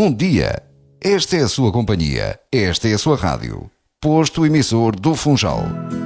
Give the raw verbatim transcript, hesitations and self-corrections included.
bom dia. Esta é a sua companhia, esta é a sua rádio. Posto emissor do Funchal.